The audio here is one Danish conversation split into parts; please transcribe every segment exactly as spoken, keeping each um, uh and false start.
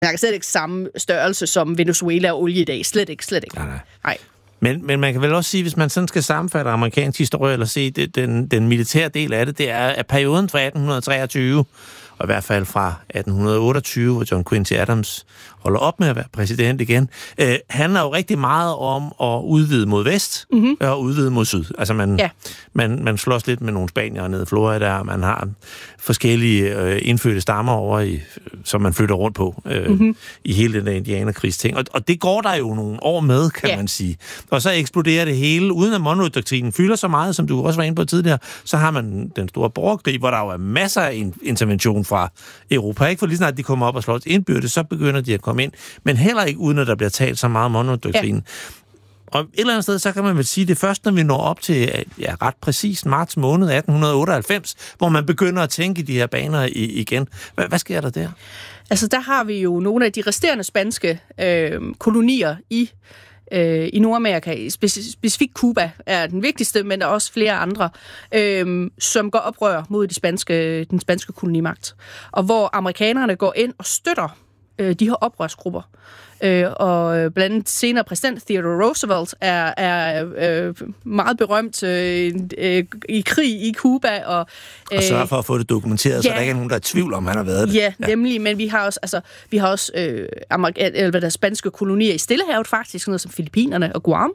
Jeg kan slet ikke samme størrelse som Venezuela og olie i dag. Slet ikke, slet ikke. Nej, nej. Nej. Men, men man kan vel også sige, hvis man sådan skal sammenfatte amerikansk historie, eller se det, den, den militære del af det, det er, at perioden fra atten treogtyve, og i hvert fald fra atten otteogtyve, hvor John Quincy Adams holder op med at være præsident igen, øh, handler jo rigtig meget om at udvide mod vest, mm-hmm. og udvide mod syd. Altså man, ja. man, man slås lidt med nogle spaniere nede i Florida, og man har forskellige øh, indfødte stammer over, i, som man flytter rundt på øh, mm-hmm. i hele den der indianerkrigsting. Og, og det går der jo nogle år med, kan ja. man sige. Og så eksploderer det hele, uden at Monroe-doktrinen fylder så meget, som du også var inde på tidligere, så har man den store borgerkrig, hvor der jo er masser af intervention fra Europa. Ikke? For lige snart de kommer op og slår indbyrdes, så begynder de at komme ind. Men heller ikke uden, at der bliver talt så meget om Monroe-doktrinen. Ja. Og et eller andet sted, så kan man vel sige, det først, når vi når op til, ja, ret præcis marts måned atten otteoghalvfems, hvor man begynder at tænke de her baner i, igen. Hvad, hvad sker der der? Altså, der har vi jo nogle af de resterende spanske øh, kolonier i øh, i Nordamerika, specifikt Cuba er den vigtigste, men der er også flere andre, øh, som går oprør mod de spanske, den spanske kolonimagt. Og hvor amerikanerne går ind og støtter øh, de her oprørsgrupper. Øh, og blandt andet senere præsident Theodore Roosevelt er, er øh, meget berømt øh, øh, i krig i Cuba. Og, øh, og sørger for at få det dokumenteret, ja, så der ikke er nogen, der er i tvivl om, han har været det. Ja, ja. Nemlig, men vi har også, altså, vi har også øh, amerika- eller, hvad der, spanske kolonier i Stillehavet faktisk, sådan noget som Filippinerne og Guam,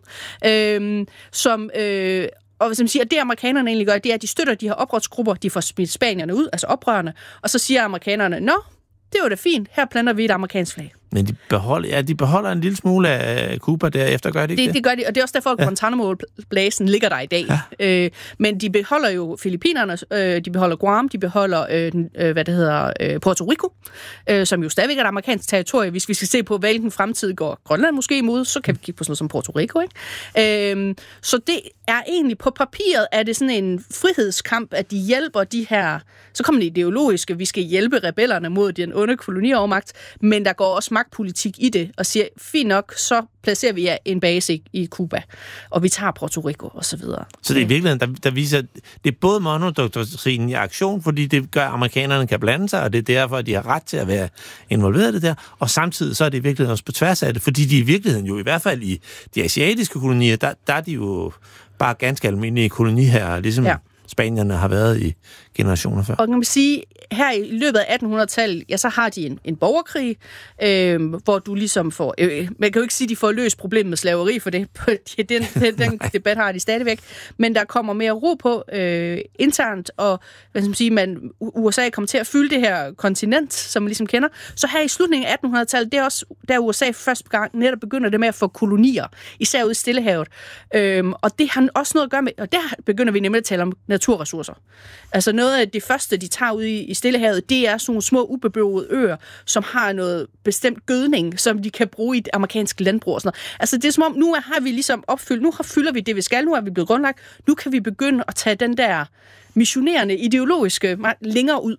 øh, som... Øh, Og hvis man siger, at det amerikanerne egentlig gør, det er, at de støtter de her oprørsgrupper, de får smidt spanierne ud, altså oprørerne, og så siger amerikanerne, nå, det var da fint, her planter vi et amerikansk flag. Men de beholder, ja, de beholder en lille smule af Cuba derefter, gør de ikke det? Det, det gør de, og det er også derfor, at Guantanamo-blæsen ligger der i dag. Ja. Øh, men de beholder jo Filippinerne, øh, de beholder Guam, de beholder, øh, øh, hvad det hedder, øh, Puerto Rico, øh, som jo stadigvæk er et amerikansk territorie. Hvis vi skal se på, hvilken fremtid går Grønland måske imod, så kan vi kigge på sådan noget som Puerto Rico, ikke? Øh, så det er egentlig, på papiret er det sådan en frihedskamp, at de hjælper de her, så kommer det ideologiske, vi skal hjælpe rebellerne mod den onde koloniovermagt, men der går også magtpolitik i det, og siger, fint nok, så placerer vi en base i Cuba, og vi tager Puerto Rico, og så videre. Så det er i virkeligheden, der, der viser, det er både Monroe-doktrinen i aktion, fordi det gør, at amerikanerne kan blande sig, og det er derfor, at de har ret til at være involveret i det der, og samtidig så er det i virkeligheden også på tværs af det, fordi de i virkeligheden jo i hvert fald i de asiatiske kolonier, der, der er de jo bare ganske almindelige koloniherrer, ligesom ja. Spanierne har været i generationer før. Og kan man sige, her i løbet af attenhundredetallet, ja, så har de en, en borgerkrig, øh, hvor du ligesom får... Øh, man kan jo ikke sige, at de får løst problemet med slaveri, for det, den, den, den debat har de stadigvæk. Men der kommer mere ro på øh, internt, og hvad skal man sige, man, U S A kommer til at fylde det her kontinent, som man ligesom kender. Så her i slutningen af attenhundredetallet, det er også der U S A første gang netop begynder det med at få kolonier, især ude i Stillehavet. Øh, og det har også noget at gøre med... Og der begynder vi nemlig at tale om naturressourcer. Altså noget af det første, de tager ud i, i Stillehavet, det er sådan nogle små ubeboede øer, som har noget bestemt gødning, som de kan bruge i det amerikanske landbrug og sådan noget. Altså det er som om, nu har vi ligesom opfyldt, nu har fylder vi det, vi skal, nu er vi blevet grundlagt, nu kan vi begynde at tage den der missionerende, ideologiske længere ud.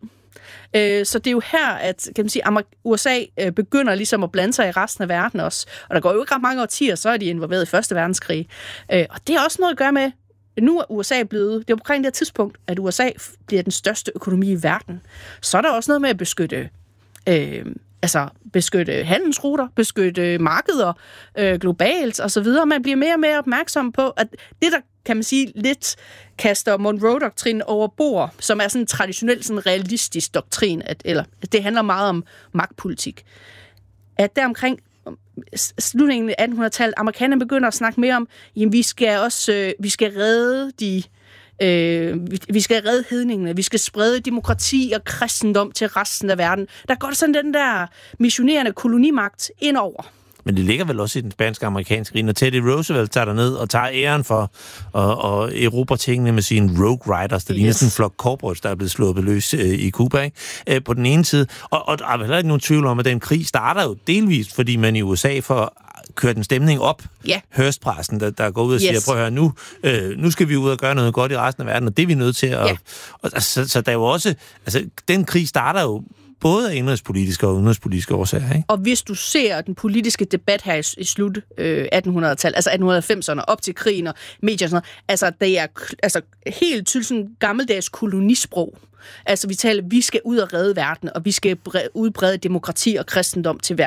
Så det er jo her, at kan man sige, U S A begynder ligesom at blande sig i resten af verden også. Og der går jo ikke ret mange årtier, så er de involveret i første verdenskrig. Og det har også noget at gøre med, nu er U S A blevet, det er omkring det her tidspunkt, at U S A bliver den største økonomi i verden. Så er der også noget med at beskytte, øh, altså beskytte handelsruter, beskytte markeder øh, globalt osv. Man bliver mere og mere opmærksom på, at det, der kan man sige, lidt kaster Monroe-doktrinen over bord, som er sådan en traditionel, sådan realistisk doktrin, at, eller det handler meget om magtpolitik. At deromkring slutningen af attenhundredetallet, amerikanerne begynder at snakke mere om, jamen vi skal også, øh, vi skal redde de, øh, vi skal redde hedningene, vi skal sprede demokrati og kristendom til resten af verden. Der går sådan den der missionerende kolonimagt indover. Men det ligger vel også i den spanske-amerikanske krig, når Teddy Roosevelt tager derned og tager æren for at, at erobre tingene med sine Rogue Riders, der yes. ligner sådan en flok cowboys, der er blevet slået løs øh, i Cuba, ikke? Øh, på den ene side. Og, og der er heller ikke nogen tvivl om, at den krig starter jo delvist, fordi man i U S A får kørt en stemning op. Yeah. Hørstpressen, der, der går ud og siger, yes. prøv at høre, nu, øh, nu skal vi ud og gøre noget godt i resten af verden, og det er vi nødt til at... Yeah. Og, så, så der er jo også... Altså, den krig starter jo både af indrigspolitiske og udenrigspolitiske årsager. Ikke? Og hvis du ser den politiske debat her i, i slut øh, attenhundredetallet, altså atten halvfemserne, op til krigen og medier og sådan noget, altså det er altså, helt tydeligt sådan gammeldags kolonisprog. Altså vi taler, vi skal ud og redde verden, og vi skal udbrede demokrati og kristendom til